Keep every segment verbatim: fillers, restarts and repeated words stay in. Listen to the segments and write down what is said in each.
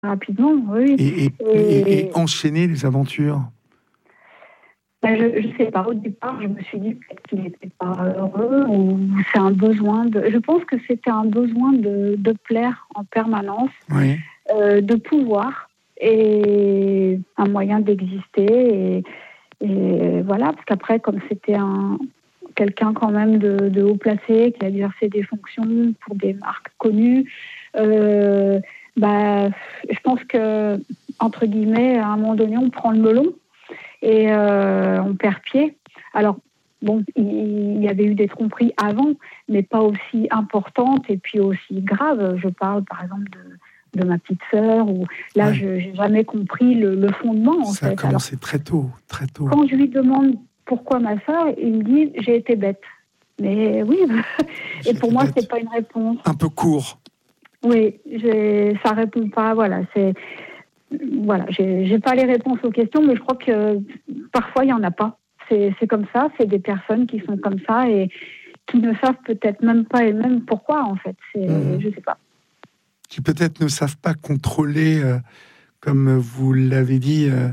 rapidement, oui. Et, et, et... Et, et enchaîner les aventures. Ben je ne sais pas. Au départ, je me suis dit peut-être qu'il n'était pas heureux ou c'est un besoin de. Je pense que c'était un besoin de, de plaire en permanence, oui. euh, de pouvoir et un moyen d'exister. Et, et voilà, parce qu'après, comme c'était un quelqu'un quand même de, de haut placé qui a exercé des fonctions pour des marques connues, euh, bah, je pense que entre guillemets, à un moment donné, on prend le melon. Et euh, on perd pied. Alors, bon, il y avait eu des tromperies avant, mais pas aussi importantes et puis aussi graves. Je parle, par exemple, de, de ma petite sœur, où là, ouais. je n'ai jamais compris le, le fondement, en Ça fait. a commencé Alors, très tôt, très tôt. Quand je lui demande pourquoi ma sœur, il me dit « j'ai été bête ». Mais oui, et pour moi, ce n'est pas une réponse. Un peu court. Oui, j'ai, ça ne répond pas, voilà, c'est... Voilà, j'ai, j'ai pas les réponses aux questions, mais je crois que parfois il y en a pas. C'est, c'est comme ça, c'est des personnes qui sont comme ça et qui ne savent peut-être même pas elles-mêmes pourquoi en fait. C'est, mmh. Je sais pas. Qui peut-être ne savent pas contrôler, euh, comme vous l'avez dit, euh,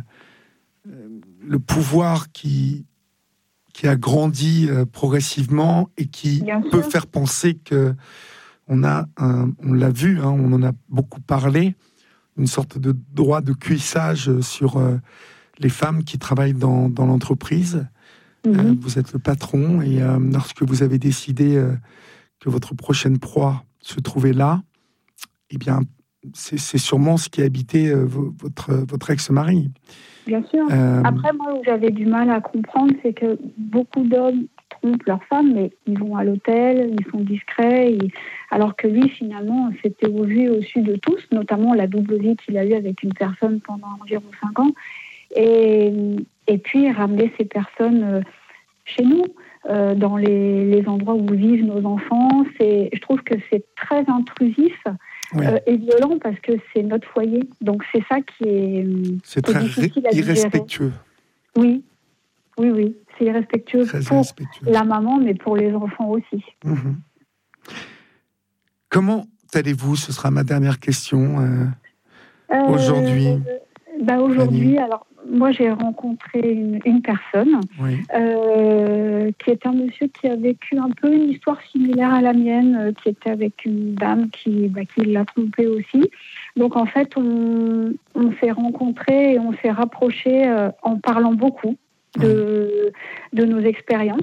le pouvoir qui qui a grandi euh, progressivement et qui Bien peut sûr. Faire penser que on a, un, on l'a vu, hein, on en a beaucoup parlé. Une sorte de droit de cuissage sur euh, les femmes qui travaillent dans, dans l'entreprise. Mmh. Euh, vous êtes le patron et euh, lorsque vous avez décidé euh, que votre prochaine proie se trouvait là, eh bien, c'est, c'est sûrement ce qui habitait euh, votre, votre ex-mari. Bien sûr. Euh... Après, moi, où j'avais du mal à comprendre, c'est que beaucoup d'hommes trompent leurs femmes, mais ils vont à l'hôtel, ils sont discrets, ils... alors que lui, finalement, c'était au vu et au su de tous, notamment la double vie qu'il a eue avec une personne pendant environ cinq ans, et, et puis ramener ces personnes chez nous, euh, dans les, les endroits où vivent nos enfants. C'est, je trouve que c'est très intrusif. Oui. Euh, et violent parce que c'est notre foyer. Donc c'est ça qui est, c'est qui est très difficile à irrespectueux. Oui, oui, oui. C'est irrespectueux très pour irrespectueux. La maman, mais pour les enfants aussi. Mmh. Comment allez-vous ? Ce sera ma dernière question euh, euh, aujourd'hui. Bah aujourd'hui, Fanny. Alors moi j'ai rencontré une, une personne oui. euh, qui est un monsieur qui a vécu un peu une histoire similaire à la mienne, euh, qui était avec une dame qui, bah, qui l'a trompé aussi. Donc en fait, on, on s'est rencontrés et on s'est rapprochés euh, en parlant beaucoup de, oui. de nos expériences.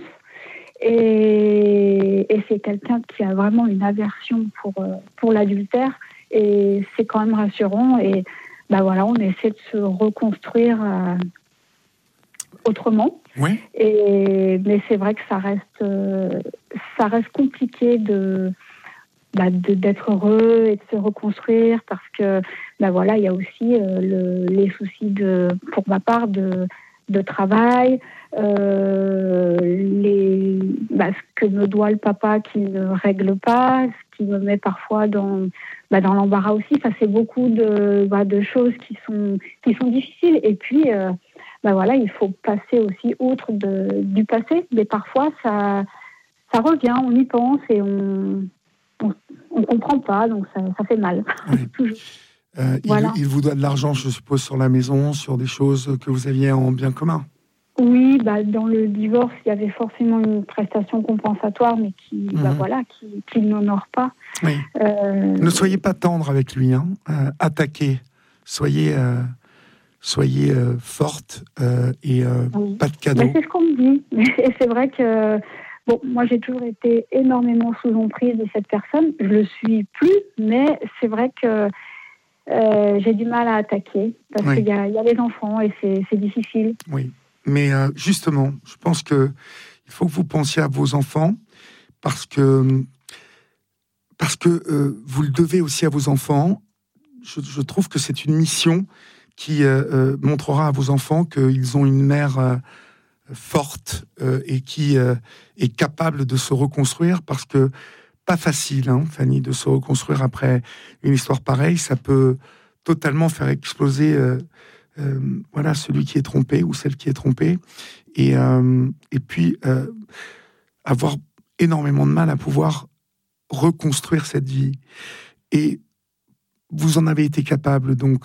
Et, et c'est quelqu'un qui a vraiment une aversion pour, euh, pour l'adultère et c'est quand même rassurant. Et ben voilà, on essaie de se reconstruire euh, autrement. Oui. Et, mais c'est vrai que ça reste, euh, ça reste compliqué de, bah, de, d'être heureux et de se reconstruire parce que ben voilà, il y a aussi euh, le, les soucis, de, pour ma part, de, de travail, euh, les, bah, ce que me doit le papa qui ne règle pas, ce qui me met parfois dans... Bah dans l'embarras aussi, ça c'est beaucoup de, bah de choses qui sont, qui sont difficiles. Et puis, euh, bah voilà, il faut passer aussi outre de, du passé. Mais parfois, ça, ça revient, on y pense et on ne comprend pas, donc ça, ça fait mal. Oui. euh, voilà. il, il vous doit de l'argent, je suppose, sur la maison, sur des choses que vous aviez en bien commun. Oui, bah dans le divorce, il y avait forcément une prestation compensatoire, mais qui, mmh. bah voilà, qui, qui n'honore pas. Oui. Euh... Ne soyez pas tendre avec lui, hein. Euh, attaquez. Soyez, euh, soyez euh, forte euh, et euh, oui. Pas de cadeau. Bah, c'est ce qu'on me dit. Et c'est vrai que bon, moi j'ai toujours été énormément sous emprise de cette personne. Je le suis plus, mais c'est vrai que euh, j'ai du mal à attaquer parce oui. qu'il y a, il y a les enfants et c'est, c'est difficile. Oui. Mais euh, justement, je pense que il faut que vous pensiez à vos enfants parce que parce que euh, vous le devez aussi à vos enfants. Je, je trouve que c'est une mission qui euh, euh, montrera à vos enfants qu'ils ont une mère euh, forte euh, et qui euh, est capable de se reconstruire parce que pas facile, hein, Fanny, de se reconstruire après une histoire pareille. Ça peut totalement faire exploser. Euh, Euh, voilà, celui qui est trompé ou celle qui est trompée, et, euh, et puis euh, avoir énormément de mal à pouvoir reconstruire cette vie. Et vous en avez été capable, donc